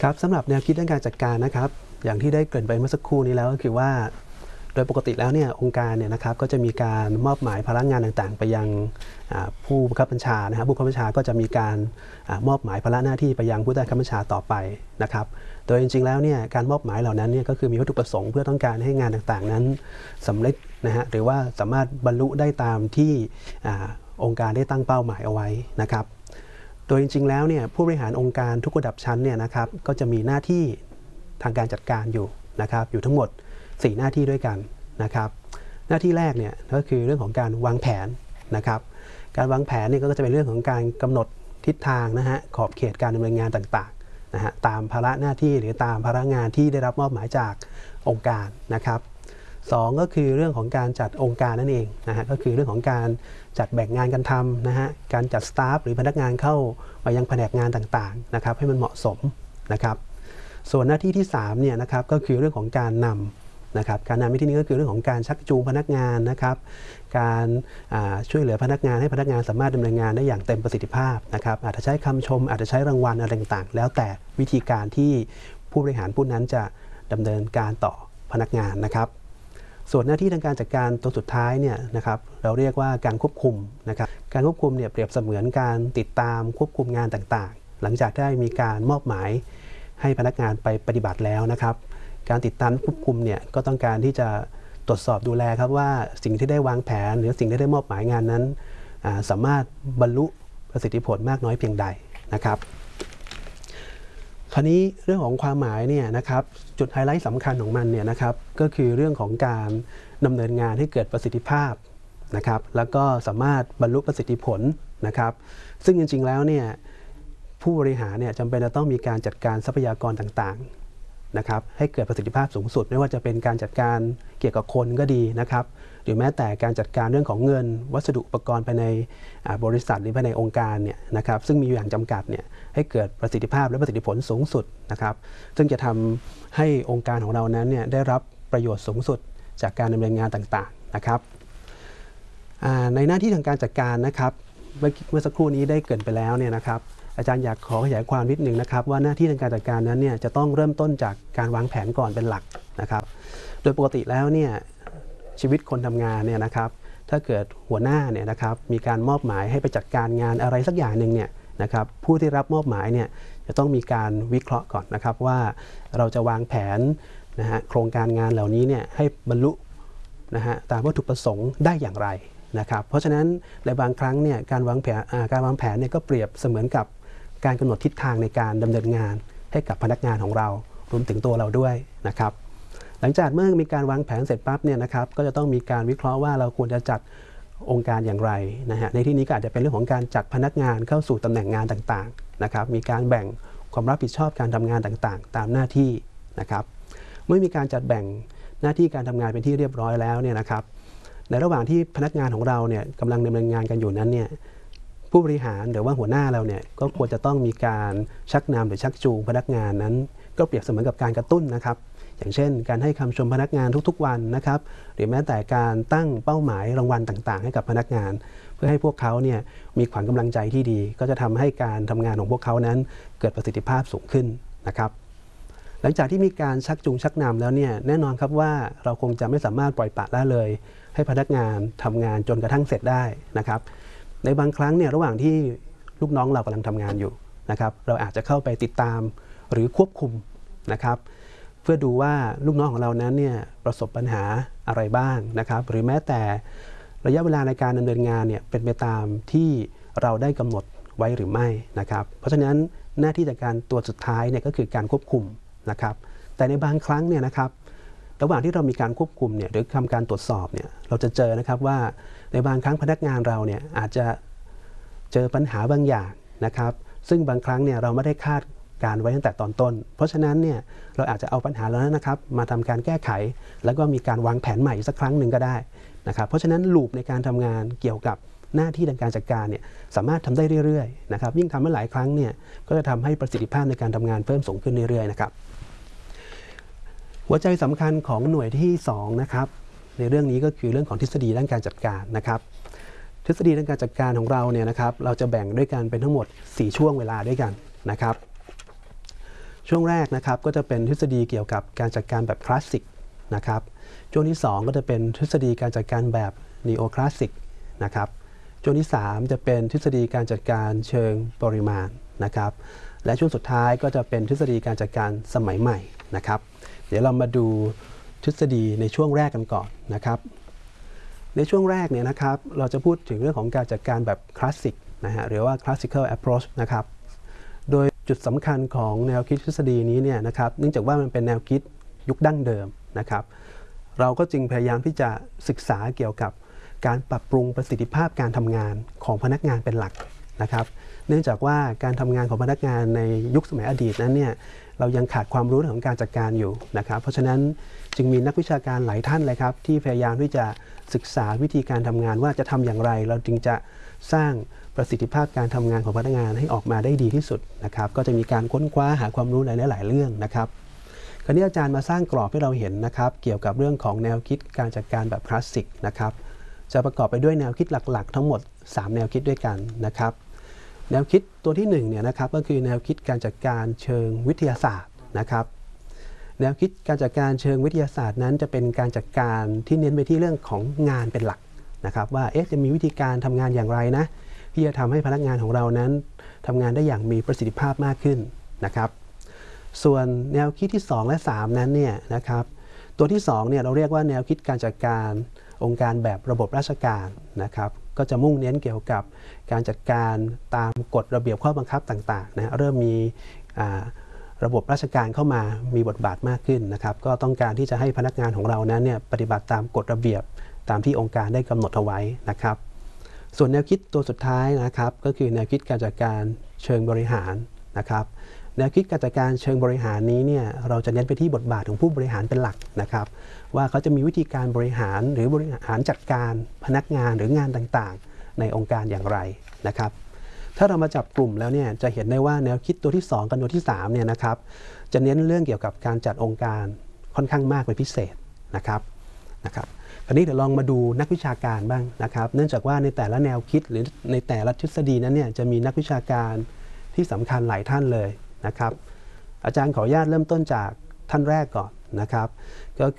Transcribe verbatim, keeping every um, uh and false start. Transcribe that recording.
ครับสำหรับแนวคิดด้านการจัดการนะครับอย่างที่ได้เกริ่นไปเมื่อสักครู่นี้แล้วก็คือว่าโดยปกติแล้วเนี่ยองค์การเนี่ยนะครับก็จะมีการมอบหมายภาระงานต่างๆไปยังผู้บังคับบัญชานะครับผู้บังคับบัญชาก็จะมีการมอบหมายภาระหน้าที่ไปยังผู้ใต้บังคับบัญชาต่อไปนะครับโดยจริงๆแล้วเนี่ยการมอบหมายเหล่านั้นเนี่ยก็คือมีวัตถุประสงค์เพื่อต้องการให้งานต่างๆนั้นสำเร็จนะฮะหรือว่าสามารถบรรลุได้ตามที่องค์การได้ตั้งเป้าหมายเอาไว้นะครับโดยจริงๆแล้วเนี่ยผู้บริหารองค์การทุกระดับชั้นเนี่ยนะครับก็จะมีหน้าที่ทางการจัดการอยู่นะครับอยู่ทั้งหมดสี่หน้าที่ด้วยกันนะครับหน้าที่แรกเนี่ยก็คือเรื่องของการวางแผนนะครับการวางแผนเนี่ยก็จะเป็นเรื่องของการกำหนดทิศทางนะฮะขอบเขตการดำเนินงานต่างๆนะฮะตามภาระหน้าที่หรือตามภาระงานที่ได้รับมอบหมายจากองค์การนะครับสองก็คือเรื่องของการจัดองค์การนั่นเองนะฮะก็คือเรื่องของการจัดแบ่งงานกันทำนะฮะการจัดสตาฟหรือพนักงานเข้ามายังแผนกงานต่างๆนะครับให้มันเหมาะสมนะครับส่วนหน้าที่ที่สามเนี่ยนะครับก็คือเรื่องของการนำนะครับการนำในที่นี้ก็คือเรื่องของการชักจูงพนักงานนะครับการช่วยเหลือพนักงานให้พนักงานสามารถดำเนินงานได้อย่างเต็มประสิทธิภาพนะครับอาจจะใช้คำชมอาจจะใช้รางวัลอะไรต่างๆแล้วแต่วิธีการที่ผู้บริหารผู้นั้นจะดำเนินการต่อพนักงานนะครับส่วนหน้าที่ทางการจัดการตัวสุดท้ายเนี่ยนะครับเราเรียกว่าการควบคุมนะครับการควบคุมเนี่ยเปรียบเสมือนการติดตามควบคุมงานต่างๆหลังจากได้มีการมอบหมายให้พนักงานไปปฏิบัติแล้วนะครับการติดตามควบคุมเนี่ยก็ต้องการที่จะตรวจสอบดูแลครับว่าสิ่งที่ได้วางแผนหรือสิ่งที่ได้มอบหมายงานนั้นสามารถบรรลุประสิทธิผลมากน้อยเพียงใดนะครับคราวนี้เรื่องของความหมายเนี่ยนะครับจุดไฮไลท์สำคัญของมันเนี่ยนะครับก็คือเรื่องของการดำเนินงานให้เกิดประสิทธิภาพนะครับแล้วก็สามารถบรรลุประสิทธิผลนะครับซึ่งจริงๆแล้วเนี่ยผู้บริหารเนี่ยจำเป็นจะต้องมีการจัดการทรัพยากรต่างๆนะครับให้เกิดประสิทธิภาพสูงสุดไม่ว่าจะเป็นการจัดการเกี่ยวกับคนก็ดีนะครับหรือแม้แต่การจัดการเรื่องของเงินวัสดุอุปกรณ์ภายในบริษัทหรือภายในองค์การเนี่ยนะครับซึ่งมีอยู่อย่างจำกัดเนี่ยให้เกิดประสิทธิภาพและประสิทธิผลสูงสุดนะครับซึ่งจะทำให้องค์การของเรานั้นเนี่ยได้รับประโยชน์สูงสุดจากการดำเนินงานต่างๆนะครับในหน้าที่ทางการจัดการนะครับเมื่อสักครู่นี้ได้เกริ่นไปแล้วเนี่ยนะครับอาจารย์อยากขอขยายความนิดนึงนะครับว่าหน้าที่ทางการจัดการนั้นเนี่ยจะต้องเริ่มต้นจากการวางแผนก่อนเป็นหลักนะครับโดยปกติแล้วเนี่ยชีวิตคนทำงานเนี่ยนะครับถ้าเกิดหัวหน้าเนี่ยนะครับมีการมอบหมายให้ไปจัดการงานอะไรสักอย่างหนึ่งเนี่ยนะครับผู้ที่รับมอบหมายเนี่ยจะต้องมีการวิเคราะห์ก่อนนะครับว่าเราจะวางแผนนะฮะโครงการงานเหล่านี้เนี่ยให้บรรลุนะฮะตามวัตถุประสงค์ได้อย่างไรนะครับเพราะฉะนั้นในบางครั้งเนี่ยการวางแผนการวางแผนเนี่ยก็เปรียบเสมือนกับการกำหนดทิศทางในการดำเนินงานให้กับพนักงานของเรารวมถึงตัวเราด้วยนะครับหลังจากเมื่อมีการวางแผนเสร็จปั๊บเนี่ยนะครับก็จะต้องมีการวิเคราะห์ว่าเราควรจะจัดองค์การอย่างไรนะฮะในที่นี้ก็อาจจะเป็นเรื่องของการจัดพนักงานเข้าสู่ตำแหน่งงานต่างๆนะครับมีการแบ่งความรับผิดชอบการทำงานต่างๆตามหน้าที่นะครับเมื่อมีการจัดแบ่งหน้าที่การทำงานเป็นที่เรียบร้อยแล้วเนี่ยนะครับในระหว่างที่พนักงานของเราเนี่ยกำลังดำเนินงานกันอยู่นั้นเนี่ยผู้บริหารหรือว่าหัวหน้าเราเนี่ยก็ควรจะต้องมีการชักนำหรือชักจูงพนักงานนั้นก็เปรียบเสมือนกับการกระตุ้นนะครับอย่างเช่นการให้คำชมพนักงานทุกๆวันนะครับหรือแม้แต่การตั้งเป้าหมายรางวัลต่างๆให้กับพนักงานเพื่อให้พวกเขาเนี่ยมีขวัญกำลังใจที่ดีก็จะทำให้การทำงานของพวกเขานั้นเกิดประสิทธิภาพสูงขึ้นนะครับหลังจากที่มีการชักจูงชักนำแล้วเนี่ยแน่นอนครับว่าเราคงจะไม่สามารถปล่อยปละละเลยให้พนักงานทำงานจนกระทั่งเสร็จได้นะครับในบางครั้งเนี่ยระหว่างที่ลูกน้องเรากำลังทำงานอยู่นะครับเราอาจจะเข้าไปติดตามหรือควบคุมนะครับเพื่อดูว่าลูกน้องของเรานั้นเนี่ยประสบปัญหาอะไรบ้างนะครับหรือแม้แต่ระยะเวลาในการดำเนินงานเนี่ยเป็นไปตามที่เราได้กำหนดไว้หรือไม่นะครับเพราะฉะนั้นหน้าที่จากการตัวสุดท้ายเนี่ยก็คือการควบคุมนะครับแต่ในบางครั้งเนี่ยนะครับระหว่างที่เรามีการควบคุมเนี่ยหรือทำการตรวจสอบเนี่ยเราจะเจอนะครับว่าในบางครั้งพนักงานเราเนี่ยอาจจะเจอปัญหาบางอย่างนะครับซึ่งบางครั้งเนี่ยเราไม่ได้คาดการไว้ตั้งแต่ตอนต้นเพราะฉะนั้นเนี่ยเราอาจจะเอาปัญหาเหล่านั้นนะครับมาทำการแก้ไขแล้วก็มีการวางแผนใหม่สักครั้งหนึ่งก็ได้นะครับเพราะฉะนั้นลูปในการทำงานเกี่ยวกับหน้าที่ทางการจัดการเนี่ยสามารถทำได้เรื่อยๆนะครับยิ่งทำมาหลายครั้งเนี่ยก็จะทำให้ประสิทธิภาพในการทำงานเพิ่มสูงขึ้นเรื่อยๆนะครับหัวใจสำคัญของหน่วยที่สองนะครับในเรื่องนี้ก็คือเรื่องของทฤษฎีด้านการจัดการนะครับทฤษฎีด้านการจัดการของเราเนี่ยนะครับเราจะแบ่งด้วยกันเป็นทั้งหมดสี่ช่วงเวลาด้วยกันนะครับช่วงแรกนะครับก็จะเป็นทฤษฎีเกี่ยวกับการจัดการแบบคลาสสิกนะครับช่วงที่สองก็จะเป็นทฤษฎีการจัดการแบบนีโอคลาสสิกนะครับช่วงที่สามจะเป็นทฤษฎีการจัดการเชิงปริมาณนะครับและช่วงสุดท้ายก็จะเป็นทฤษฎีการจัดการสมัยใหม่นะครับเดี๋ยวเรามาดูทฤษฎีในช่วงแรกกันก่อนนะครับในช่วงแรกเนี่ยนะครับเราจะพูดถึงเรื่องของการจัดการแบบคลาสสิกนะฮะหรือว่า classical approach นะครับโดยจุดสำคัญของแนวคิดทฤษฎีนี้เนี่ยนะครับเนื่องจากว่ามันเป็นแนวคิดยุคดั้งเดิมนะครับเราก็จึงพยายามที่จะศึกษาเกี่ยวกับการปรับปรุงประสิทธิภาพการทำงานของพนักงานเป็นหลักนะครับเนื่องจากว่าการทำงานของพนักงานในยุคสมัยอดีตนั้นเนี่ยเรายังขาดความรู้เรื่องของการจัดการอยู่นะครับเพราะฉะนั้นจึงมีนักวิชาการหลายท่านเลยครับที่พยายามที่จะศึกษาวิธีการทำงานว่าจะทำอย่างไรเราจึงจะสร้างประสิทธิภาพการทำงานของพนักงานให้ออกมาได้ดีที่สุดนะครับก็จะมีการค้นคว้าหาความรู้ในหลายๆเรื่องนะครับคราวนี้อาจารย์มาสร้างกรอบให้เราเห็นนะครับเกี่ยวกับเรื่องของแนวคิดการจัดการแบบคลาสสิกนะครับจะประกอบไปด้วยแนวคิดหลักๆทั้งหมดสามแนวคิดด้วยกันนะครับแนวคิดตัวที่หนึ่งเนี่ยนะครับก็คือแนวคิดการจัดการเชิงวิทยาศาสตร์นะครับแนวคิดการจัดการเชิงวิทยาศาสตร์นั้นจะเป็นการจัดการที่เน้นไปที่เรื่องของงานเป็นหลักนะครับว่าเอ๊ะจะมีวิธีการทำงานอย่างไรนะที่จะทำให้พนักงานของเรานั้นทำงานได้อย่างมีประสิทธิภาพมากขึ้นนะครับส่วนแนวคิดที่สองและสามนั้นเนี่ยนะครับตัวที่สองเนี่ยเราเรียกว่าแนวคิดการจัดการองค์การแบบระบบราชการนะครับก็จะมุ่งเน้นเกี่ยวกับการจัดการตามกฎระเบียบข้อบังคับต่างๆนะเริ่มมีระบบราชการเข้ามามีบทบาทมากขึ้นนะครับก็ต้องการที่จะให้พนักงานของเรานั้นเนี่ยปฏิบัติตามกฎระเบียบตามที่องค์การได้กำหนดเอาไว้นะครับส่วนแนวคิดตัวสุดท้ายนะครับก็คือแนวคิดการจัดการเชิงบริหารนะครับแนวคิดการจัดการเชิงบริหารนี้เนี่ยเราจะเน้นไปที่บทบาทของผู้บริหารเป็นหลักนะครับว่าเขาจะมีวิธีการบริหารหรือบริหารจัดการพนักงานหรืองานต่างๆในองค์การอย่างไรนะครับถ้าเรามาจับกลุ่มแล้วเนี่ยจะเห็นได้ว่าแนวคิดตัวที่สองกับตัวที่สามเนี่ยนะครับจะเน้นเรื่องเกี่ยวกับการจัดองค์การค่อนข้างมากเป็นพิเศษนะครับนะครับคราวนี้เดี๋ยวลองมาดูนักวิชาการบ้างนะครับเนื่องจากว่าในแต่ละแนวคิดหรือในแต่ละทฤษฎีนั้นเนี่ยจะมีนักวิชาการที่สำคัญหลายท่านเลยนะครับอาจารย์ขออนุญาตเริ่มต้นจากท่านแรกก่อนนะครับก็